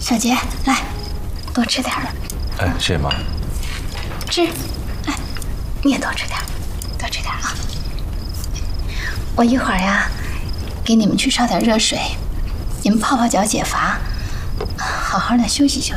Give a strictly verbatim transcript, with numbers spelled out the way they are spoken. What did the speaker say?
小杰，来，多吃点了。 哎，谢谢妈。 吃，来，你也多吃点，多吃点啊。我一会儿呀，给你们去烧点热水，你们泡泡脚解乏，好好的休息休息。